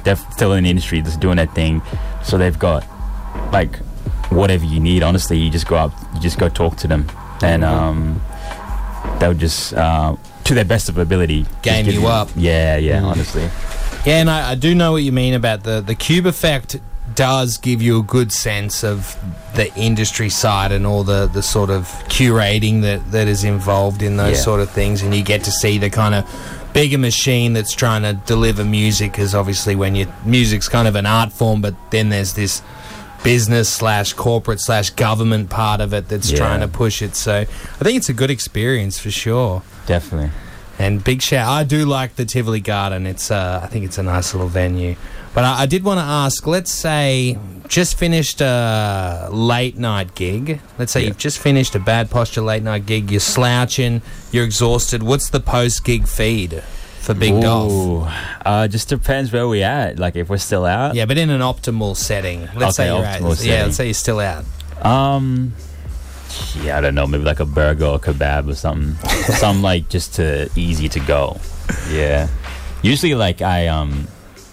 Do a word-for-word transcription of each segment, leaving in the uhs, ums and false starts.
they're still in the industry, just doing their thing. So they've got like whatever you need. Honestly, you just go up, you just go talk to them, and um, they'll just uh, to their best of ability game you, you up. Yeah, yeah. Mm. Honestly, yeah, and I, I do know what you mean about the the Cube effect. Does give you a good sense of the industry side and all the, the sort of curating that, that is involved in those yeah. sort of things, and you get to see the kind of bigger machine that's trying to deliver music, because obviously when you music's kind of an art form, but then there's this business slash corporate slash government part of it that's yeah. trying to push it. So I think it's a good experience for sure. Definitely. And big shout. I do like the Tivoli Garden. It's uh, I think it's a nice little venue. But I, I did want to ask, let's say just finished a late night gig. Let's say yeah. you've just finished a Bad Posture late night gig. You're slouching. You're exhausted. What's the post gig feed for Big Dolph? Uh, just depends where we're at. Like if we're still out. Yeah, but in an optimal setting. Let's okay, say you're optimal out. setting. Yeah, let's say you're still out. Um, yeah, I don't know. Maybe like a burger or kebab or something. Something like just to easy to go. Yeah. Usually, like I um.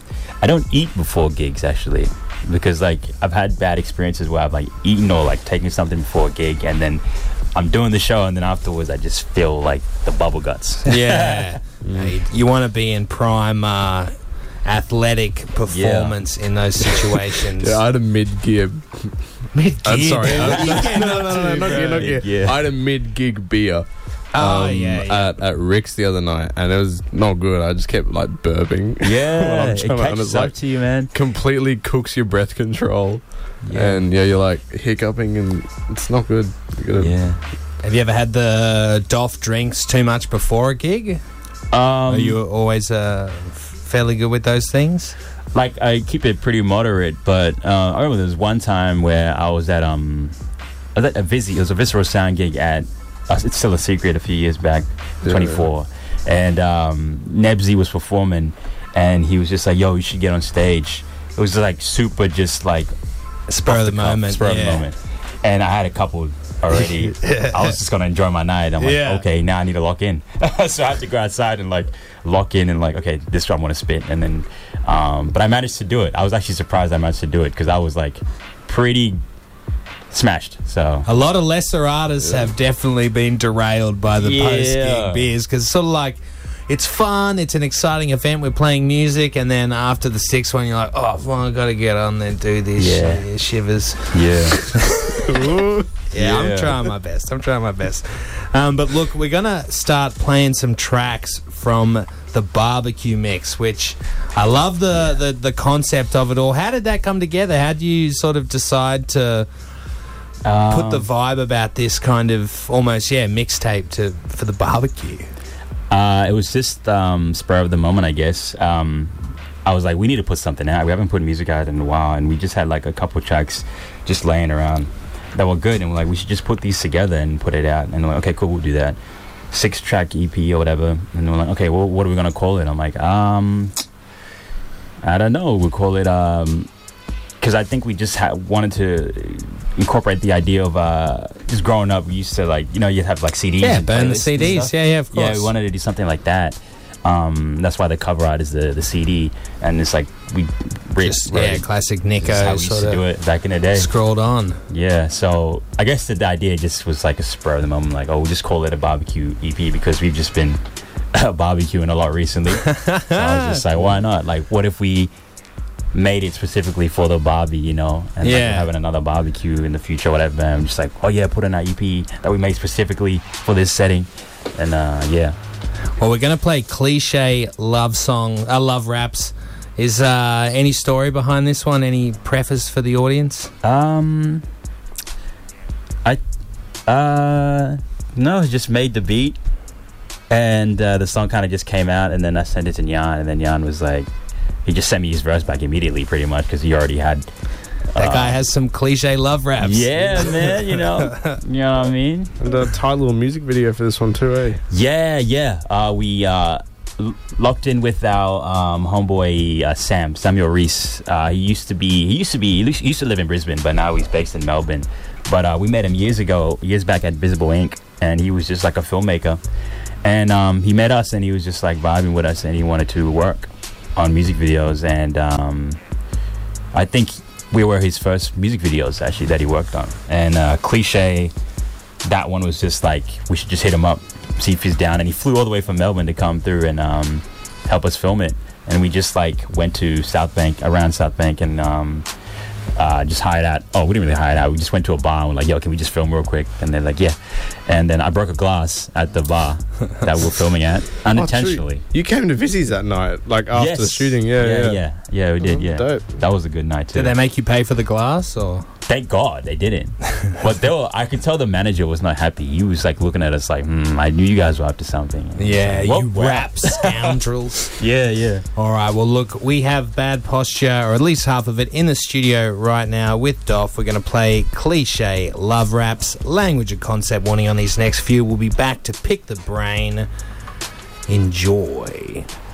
I don't eat before gigs, actually, because like I've had bad experiences where I've like eaten or like taken something before a gig, and then I'm doing the show, and then afterwards I just feel like the bubble guts. Yeah, mm. You want to be in prime uh, athletic performance yeah. in those situations. Yeah, I had a mid gig. Mid gig. I'm sorry. I, no, no, no, no, not gig, not gig. Yeah. I had a mid gig beer. Oh, um, yeah, yeah. At, at Rick's the other night, and it was not good. I just kept like burping. Yeah, when I'm it trying to, and catches it's, up like, to you, man. Completely cooks your breath control, yeah. and yeah, you're like hiccuping, and it's not good. You gotta, yeah. Have you ever had the Dolph drinks too much before a gig? Um, Are you always uh, fairly good with those things? Like I keep it pretty moderate, but uh, I remember there was one time where I was at um, I was at a Visi. It was a Visceral Sound gig at. Uh, it's still a secret. A few years back, yeah, twenty-four, yeah. and um, Nebsy was performing, and he was just like, "Yo, you should get on stage." It was like super, just like spur of the, the moment, spur yeah. of the moment. And I had a couple already. I was just gonna enjoy my night. I'm like, yeah. okay, now I need to lock in. So I had to go outside and like lock in and like, okay, this is what I want to spit. And then, um, but I managed to do it. I was actually surprised I managed to do it because I was like pretty smashed. So a lot of lesser artists yeah. have definitely been derailed by the yeah. post-gig beers, because it's sort of like, it's fun, it's an exciting event, we're playing music, and then after the sixth one you're like, oh well, I gotta get on there and do this. Yeah. Yeah, shivers. Yeah. yeah, yeah, I'm trying my best. I'm trying my best. Um, but look, we're gonna start playing some tracks from the barbecue mix, which I love the, yeah. the, the concept of it all. How did that come together? How did you sort of decide to Um, put the vibe about this kind of almost yeah mixtape to for the barbecue? Uh, it was just um, spur of the moment, I guess. Um, I was like, we need to put something out. We haven't put music out in a while, and we just had like a couple tracks just laying around that were good, and we're like, we should just put these together and put it out. And we're like, okay, cool, we'll do that. Six track E P or whatever. And we're like, okay, well, what are we gonna call it? I'm like, um, I don't know. We'll call it um. Because I think we just ha- wanted to incorporate the idea of uh, just growing up. We used to like, you know, you'd have like C Ds. Yeah, burn the C Ds. Yeah, yeah, of course. Yeah, we wanted to do something like that. Um, that's why the cover art is the, the C D, and it's like we just, yeah, classic Nico. That's how we used to do it back in the day. Scrolled on. Yeah, so I guess the, the idea just was like a spur of the moment, like, oh, we'll just call it a barbecue E P because we've just been barbecuing a lot recently. So I was just like, why not? Like, what if we made it specifically for the barbie, you know, and yeah. like we're having another barbecue in the future, whatever. And I'm just like, oh yeah, put in our E P that we made specifically for this setting, and uh, yeah. Well, we're gonna play cliche love song, uh, love raps. Is uh, any story behind this one? Any preface for the audience? Um, I, uh, no, just made the beat, and uh, the song kind of just came out, and then I sent it to Jan, and then Jan was like, he just sent me his verse back immediately, pretty much, because he already had. That uh, guy has some cliche love raps. Yeah, man, you know, you know what I mean. And a tight little music video for this one too, eh? Yeah, yeah. Uh, we uh, l- locked in with our um, homeboy uh, Sam Samuel Reese. Uh, he used to be, he used to be, he used to live in Brisbane, but now he's based in Melbourne. But uh, we met him years ago, years back at Visible Ink, and he was just like a filmmaker. And um, he met us, and he was just like vibing with us, and he wanted to work on music videos, and um, I think we were his first music videos actually that he worked on. And uh, Cliche, that one was just like, we should just hit him up, see if he's down. And he flew all the way from Melbourne to come through and um, help us film it. And we just like went to South Bank, around South Bank, and um, uh, just hired out. Oh, we didn't really hire it out. We just went to a bar and we're like, yo, can we just film real quick? And they're like, yeah. And then I broke a glass at the bar that we were filming at, unintentionally. Oh, you came to Vizzy's that night, like after Yes. the shooting. Yeah, yeah, yeah. yeah, yeah, we did. Oh, Yeah, dope. that was a good night too. Did they make you pay for the glass or? Thank God they didn't. But they were, I could tell the manager was not happy. He was like looking at us like, hmm, I knew you guys were up to something. Yeah, Like, you "What? rap scoundrels. Yeah, yeah. All right, well, look, we have Bad Posture, or at least half of it, in the studio right now with Doff. We're going to play Cliche, Love Raps, Language and Concept Warning on these next few. We'll be back to pick the brain. Enjoy.